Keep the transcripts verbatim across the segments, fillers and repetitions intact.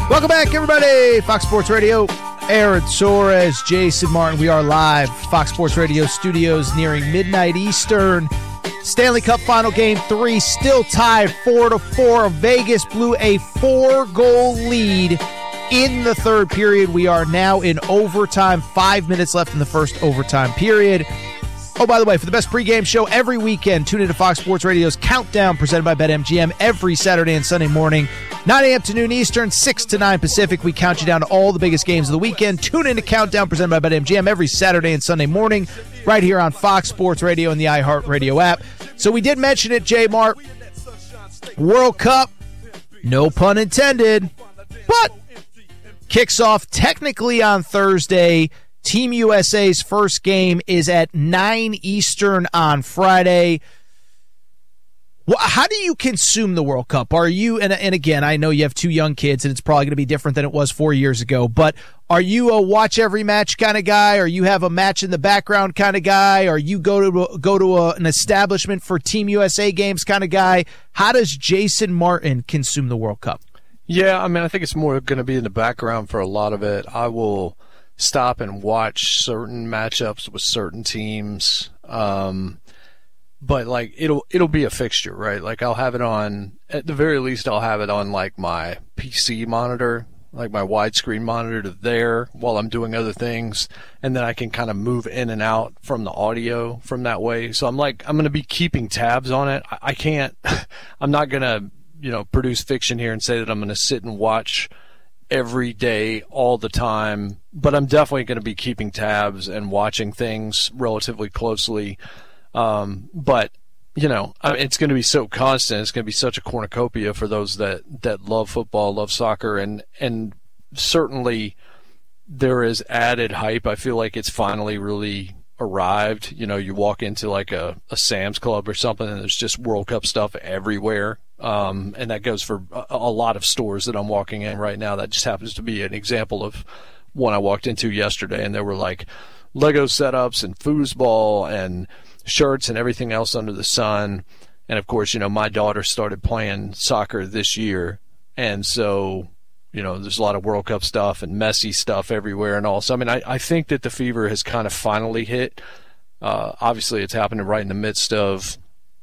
Welcome back, everybody. Fox Sports Radio, Aaron Torres, Jason Martin. We are live. Fox Sports Radio studios nearing midnight Eastern. Stanley Cup Final Game three still tied four to four. Vegas blew a four-goal lead in the third period. We are now in overtime. Five minutes left in the first overtime period. Oh, by the way, for the best pregame show every weekend, tune into Fox Sports Radio's Countdown presented by BetMGM every Saturday and Sunday morning, nine a.m. to noon Eastern, six to nine Pacific. We count you down to all the biggest games of the weekend. Tune into Countdown presented by BetMGM every Saturday and Sunday morning right here on Fox Sports Radio and the iHeartRadio app. So we did mention it, J-Mart. World Cup, no pun intended, but kicks off technically on Thursday. Team U S A's first game is at nine Eastern on Friday. How do you consume the World Cup? Are you, and, and again, I know you have two young kids, and it's probably going to be different than it was four years ago, but are you a watch every match kind of guy? Or you have a match in the background kind of guy? Or you go to go to a, an establishment for Team U S A games kind of guy? How does Jason Martin consume the World Cup? Yeah, I mean, I think it's more going to be in the background for a lot of it. I will stop and watch certain matchups with certain teams. Um, but like it'll it'll be a fixture, right? Like I'll have it on, at the very least I'll have it on like my P C monitor, like my widescreen monitor to there while I'm doing other things, and then I can kind of move in and out from the audio from that way. So I'm like I'm going to be keeping tabs on it. I, I can't I'm not going to, you know, produce fiction here and say that I'm going to sit and watch every day, all the time, but I'm definitely going to be keeping tabs and watching things relatively closely. Um, but, you know, I mean, it's going to be so constant. It's going to be such a cornucopia for those that, that love football, love soccer, and, and certainly there is added hype. I feel like it's finally really arrived. You know, you walk into like a, a Sam's Club or something and there's just World Cup stuff everywhere. Um, and that goes for a, a lot of stores that I'm walking in right now. That just happens to be an example of one I walked into yesterday, and there were like Lego setups and foosball and shirts and everything else under the sun. And of course, you know, my daughter started playing soccer this year, and so, you know, there's a lot of World Cup stuff and Messi stuff everywhere and all. So, I mean, I, I think that the fever has kind of finally hit. Uh, obviously, it's happening right in the midst of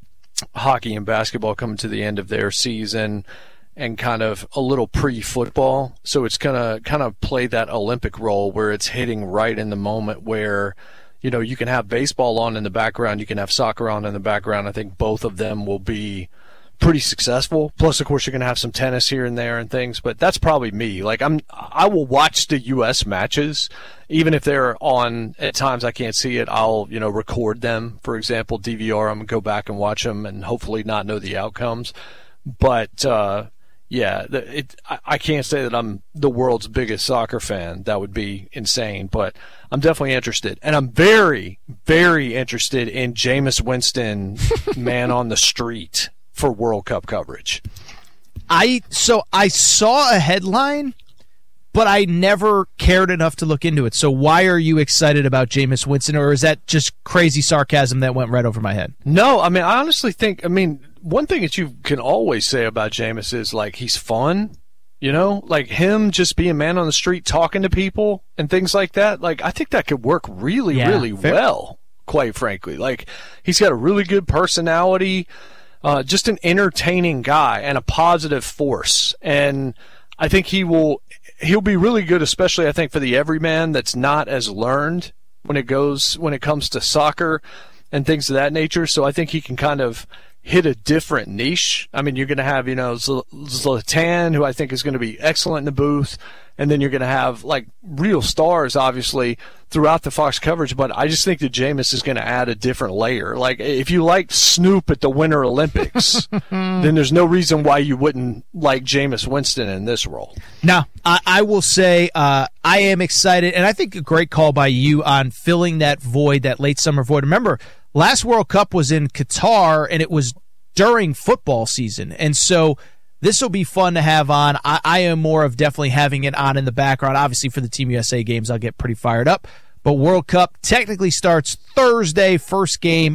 hockey and basketball coming to the end of their season and kind of a little pre-football. So it's going to kind of play that Olympic role where it's hitting right in the moment where, you know, you can have baseball on in the background, you can have soccer on in the background. I think both of them will be pretty successful. Plus, of course, you're going to have some tennis here and there and things, but that's probably me. Like I'm, I will watch the U S matches, even if they're on at times I can't see it. I'll, you know, record them. For example, D V R, I'm going to go back and watch them and hopefully not know the outcomes. But, uh, yeah, it, I can't say that I'm the world's biggest soccer fan. That would be insane, but I'm definitely interested. And I'm very, very interested in Jameis Winston, man on the street, for World Cup coverage. I so I saw a headline, but I never cared enough to look into it. So why are you excited about Jameis Winston, or is that just crazy sarcasm that went right over my head? No, I mean, I honestly think, I mean, one thing that you can always say about Jameis is, like, he's fun, you know? Like, him just being man on the street, talking to people and things like that. Like, I think that could work really, yeah, really fair. well, quite frankly. Like, he's got a really good personality. Uh, just an entertaining guy and a positive force. And I think he will he'll be really good, especially I think for the everyman that's not as learned when it goes when it comes to soccer and things of that nature. So I think he can kind of hit a different niche. I mean, you're going to have, you know, Zlatan, who I think is going to be excellent in the booth. And then you're going to have, like, real stars, obviously, throughout the Fox coverage. But I just think that Jameis is going to add a different layer. Like, if you liked Snoop at the Winter Olympics, then there's no reason why you wouldn't like Jameis Winston in this role. Now, I, I will say uh, I am excited, and I think a great call by you on filling that void, that late summer void. Remember, last World Cup was in Qatar, and it was during football season. And so this will be fun to have on. I, I am more of definitely having it on in the background. Obviously, for the Team U S A games, I'll get pretty fired up. But World Cup technically starts Thursday. First game